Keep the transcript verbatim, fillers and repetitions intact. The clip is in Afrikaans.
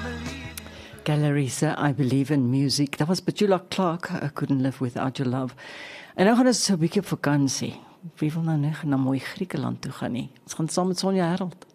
Gallerisa, I Believe in Music. Dat was Petula Clark, I Couldn't Live Without Your Love. En nou gaan ons so 'n bietjie op vakansie. Wie wil nou net na mooi Griekeland toe gaan nie? Ons gaan saam met Sonja Herold.